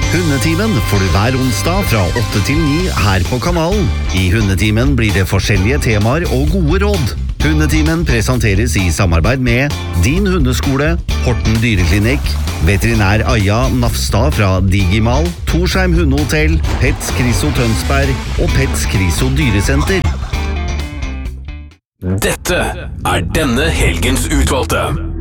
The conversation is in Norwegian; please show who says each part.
Speaker 1: Hundetimen får du hver onsdag fra 8 til 9 her på kanalen. I Hundetimen blir det forskjellige temaer og gode råd. Hundetimen presenteres i samarbeid med Din Hundeskole, Horten Dyreklinikk, Veterinær Aja Nafstad fra Digimal, Torsheim Hundehotell, Pets Kriso Tønsberg og Pets Kriso Dyresenter.
Speaker 2: Dette er denne helgens utvalgte.